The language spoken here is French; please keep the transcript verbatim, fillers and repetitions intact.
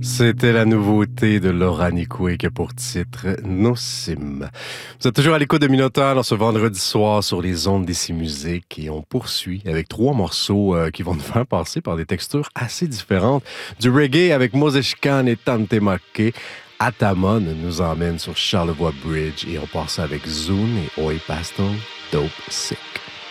C'était la nouveauté de Laura Nicoué qui a pour titre Nosim. Vous êtes toujours à l'écoute de Minotaur dans ce vendredi soir sur les ondes d'Ici Musique et on poursuit avec trois morceaux euh, qui vont nous faire passer par des textures assez différentes. Du reggae avec Moses Khan et Tante Make. Atamon nous emmène sur Charlevoix Bridge et on passe avec Zoon et Oi Pastel, Dope Sick.